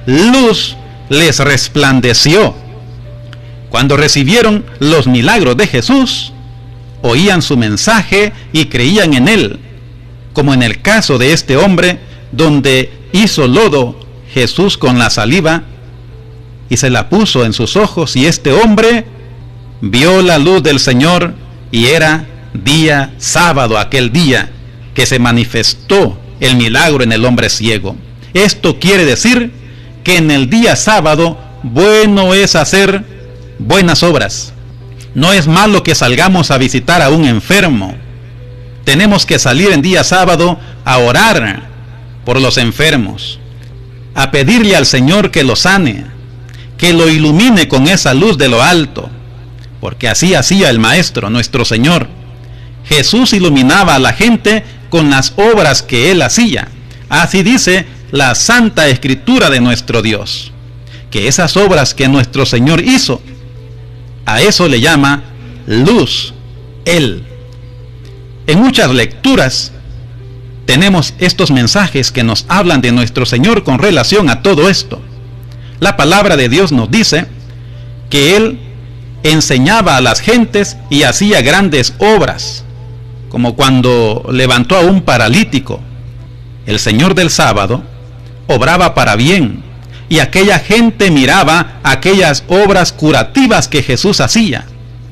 luz les resplandeció. Cuando recibieron los milagros de Jesús, oían su mensaje y creían en él, como en el caso de este hombre, donde hizo lodo Jesús con la saliva y se la puso en sus ojos, y este hombre vio la luz del Señor, y era día sábado aquel día que se manifestó el milagro en el hombre ciego. Esto quiere decir que en el día sábado bueno es hacer buenas obras. No es malo que salgamos a visitar a un enfermo. Tenemos que salir en día sábado a orar por los enfermos, a pedirle al Señor que lo sane, que lo ilumine con esa luz de lo alto, porque así hacía el Maestro, nuestro Señor. Jesús iluminaba a la gente con las obras que Él hacía. Así dice la Santa Escritura de nuestro Dios, que esas obras que nuestro Señor hizo, a eso le llama luz, Él. En muchas lecturas tenemos estos mensajes que nos hablan de nuestro Señor con relación a todo esto. La palabra de Dios nos dice que Él enseñaba a las gentes y hacía grandes obras, como cuando levantó a un paralítico. El Señor del sábado obraba para bien, y aquella gente miraba aquellas obras curativas que Jesús hacía.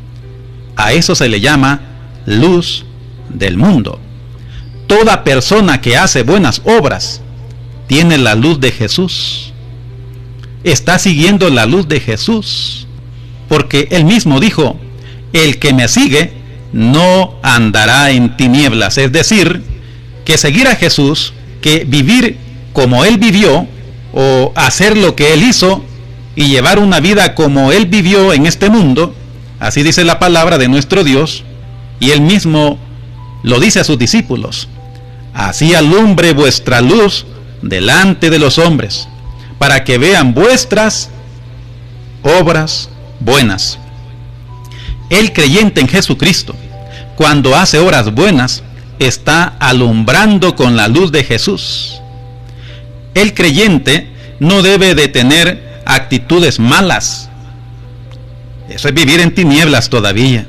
A eso se le llama luz del mundo. Toda persona que hace buenas obras tiene la luz de Jesús. Está siguiendo la luz de Jesús, porque Él mismo dijo: el que me sigue no andará en tinieblas. Es decir, que seguir a Jesús, que vivir como Él vivió, o hacer lo que Él hizo y llevar una vida como Él vivió en este mundo, así dice la palabra de nuestro Dios, y Él mismo lo dice a sus discípulos: así alumbre vuestra luz delante de los hombres, para que vean vuestras obras buenas. El creyente en Jesucristo, cuando hace obras buenas, está alumbrando con la luz de Jesús. El creyente no debe de tener actitudes malas. Eso es vivir en tinieblas todavía.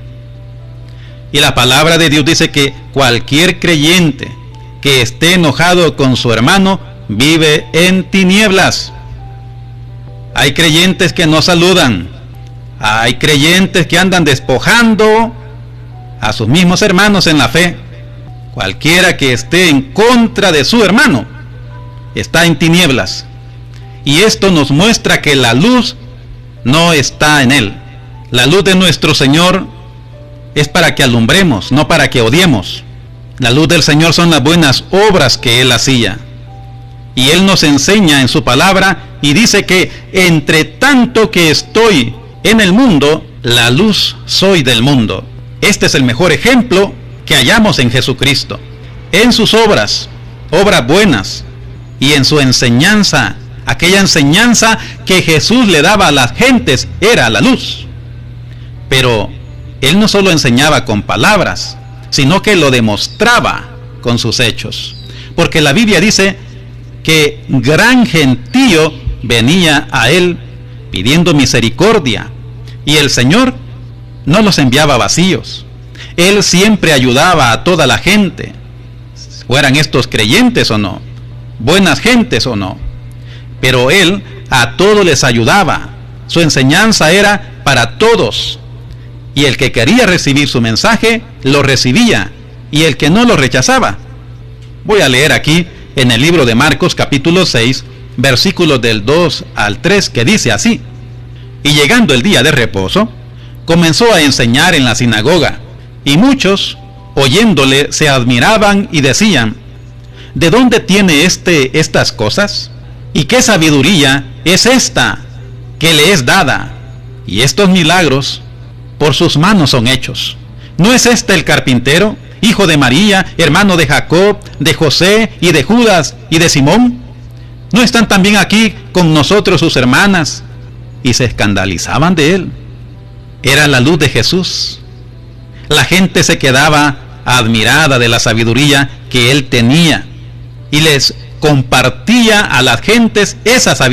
Y la palabra de Dios dice que cualquier creyente que esté enojado con su hermano vive en tinieblas. Hay creyentes que no saludan. Hay creyentes que andan despojando a sus mismos hermanos en la fe. Cualquiera que esté en contra de su hermano está en tinieblas. Y esto nos muestra que la luz no está en él. La luz de nuestro Señor es para que alumbremos, no para que odiemos. La luz del Señor son las buenas obras que Él hacía. Y Él nos enseña en su palabra y dice que entre tanto que estoy en el mundo, la luz soy del mundo. Este es el mejor ejemplo que hallamos en Jesucristo. En sus obras, obras buenas, y en su enseñanza, aquella enseñanza que Jesús le daba a las gentes, era la luz. Pero Él no solo enseñaba con palabras, sino que lo demostraba con sus hechos. Porque la Biblia dice que gran gentío venía a Él pidiendo misericordia, y el Señor no los enviaba vacíos. Él siempre ayudaba a toda la gente, fueran estos creyentes o no, buenas gentes o no. Pero Él a todos les ayudaba. Su enseñanza era para todos. Y el que quería recibir su mensaje, lo recibía. Y el que no, lo rechazaba. Voy a leer aquí en el libro de Marcos capítulo 6, versículos del 2 al 3, que dice así: y llegando el día de reposo, comenzó a enseñar en la sinagoga, y muchos, oyéndole, se admiraban y decían: ¿de dónde tiene estas cosas? ¿Y qué sabiduría es esta que le es dada? Y estos milagros por sus manos son hechos. ¿No es este el carpintero, hijo de María, hermano de Jacob, de José y de Judas y de Simón? ¿No están también aquí con nosotros sus hermanas? Y se escandalizaban de él. Era la luz de Jesús. La gente se quedaba admirada de la sabiduría que él tenía, y les compartía a las gentes esa sabiduría.